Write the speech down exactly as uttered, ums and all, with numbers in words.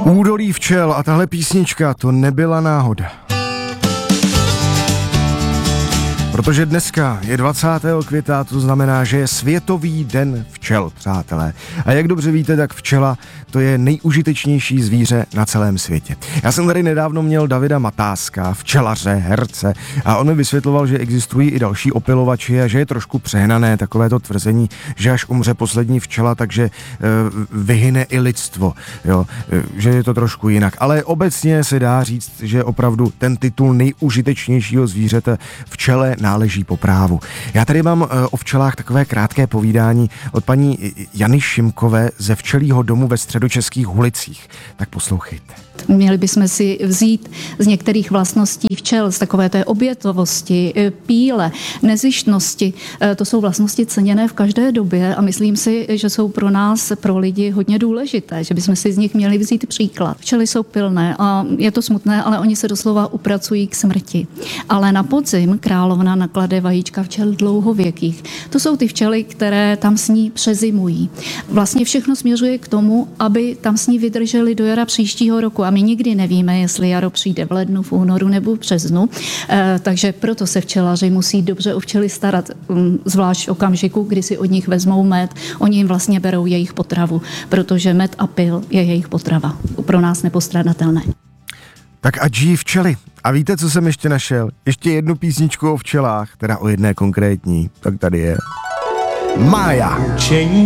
Údolí včel a tahle písnička, to nebyla náhoda. Protože dneska je dvacátého května, to znamená, že je Světový den včel, přátelé. A jak dobře víte, tak včela to je nejužitečnější zvíře na celém světě. Já jsem tady nedávno měl Davida Matáska, včelaře, herce, a on mi vysvětloval, že existují i další opylovači a že je trošku přehnané takovéto tvrzení, že až umře poslední včela, takže e, vyhyne i lidstvo, jo, e, že je to trošku jinak. Ale obecně se dá říct, že opravdu ten titul nejužitečnějšího zvířete včele náleží po právu. Já tady mám uh, o včelách takové krátké povídání od paní Jany Šimkové ze včelího domu ve středočeských Hulicích. Tak poslouchejte. Měli bychom si vzít z některých vlastností včel, z takové té obětovosti, píle, nezištnosti. To jsou vlastnosti ceněné v každé době a myslím si, že jsou pro nás, pro lidi hodně důležité, že bychom si z nich měli vzít příklad. Včely jsou pilné a je to smutné, ale oni se doslova upracují k smrti. Ale na podzim královna naklade vajíčka včel dlouhověkých. To jsou ty včely, které tam s ní přezimují. Vlastně všechno směřuje k tomu, aby tam s ní vydrželi do jara příštího roku. A my nikdy nevíme, jestli jaro přijde v lednu, v únoru nebo v březnu, e, takže proto se včelaři musí dobře o včely starat, um, zvlášť v okamžiku, kdy si od nich vezmou med. Oni jim vlastně berou jejich potravu, protože med a pil je jejich potrava. Pro nás nepostradatelné. Tak ať žijí včely. A víte, co jsem ještě našel? Ještě jednu písničku o včelách, teda o jedné konkrétní. Tak tady je. Mája.